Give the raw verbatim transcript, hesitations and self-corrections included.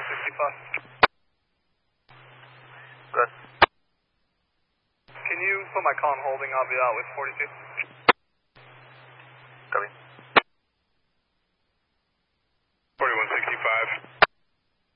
one sixty-five. Good. Can you put my call on holding? I'll be out with forty-two. Copy.